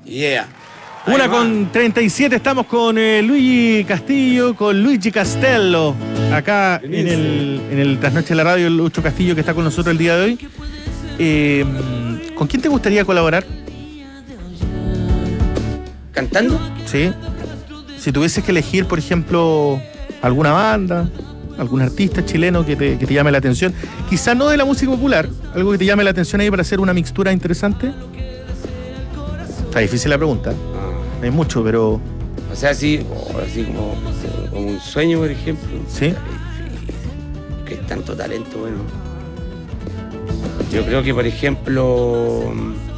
Yeah. 1:37, estamos con Luigi Castillo, con Luigi Castello, acá en el Trasnoche de la Radio, Lucho Castillo, que está con nosotros el día de hoy. ¿Con quién te gustaría colaborar? ¿Cantando? Sí. Si tuvieses que elegir, por ejemplo, alguna banda, algún artista chileno que te llame la atención, quizá no de la música popular, algo que te llame la atención ahí para hacer una mixtura interesante. Está difícil la pregunta. No hay mucho, pero... O sea, así como un sueño, por ejemplo. Sí. Que es tanto talento, bueno. Yo creo que, por ejemplo,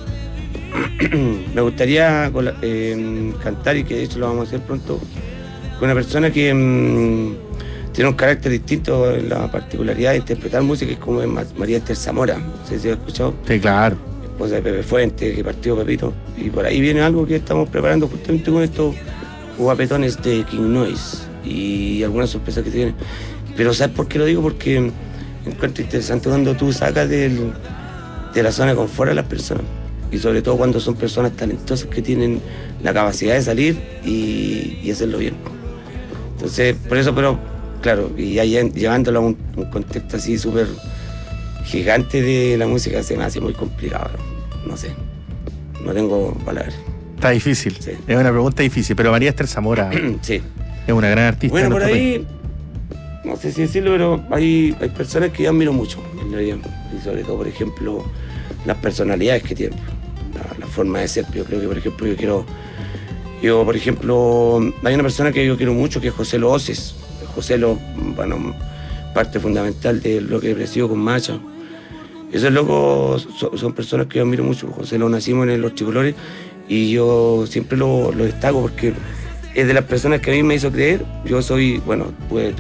me gustaría cantar, y que de hecho lo vamos a hacer pronto, con una persona que tiene un carácter distinto en la particularidad de interpretar música, que es como María Esther Zamora. No sé si has escuchado. Sí, claro. Esposa de Pepe Fuente, que partió Pepito. Y por ahí viene algo que estamos preparando justamente con estos guapetones de King Noise y algunas sorpresas que tienen. Pero ¿sabes por qué lo digo? Porque encuentro interesante cuando tú sacas de la zona de confort a las personas. Y sobre todo cuando son personas talentosas que tienen la capacidad de salir y hacerlo bien. Entonces, por eso, pero claro, y ya llevándolo a un contexto así súper gigante de la música, se me hace muy complicado. No sé, no tengo palabras. Está difícil, sí. Es una pregunta difícil, pero María Esther Zamora sí. Es una gran artista. Bueno, por ahí, no sé si decirlo, pero hay personas que yo admiro mucho en realidad. Y sobre todo, por ejemplo, las personalidades que tienen, la forma de ser. Yo creo que, por ejemplo, por ejemplo, hay una persona que yo quiero mucho, que es José Lo Oces. José Lo, bueno, parte fundamental de lo que creció con Macha. Esos locos son personas que yo admiro mucho. José Lo nacimos en Los Tricolores y yo siempre lo destaco porque es de las personas que a mí me hizo creer. Yo soy, bueno, pues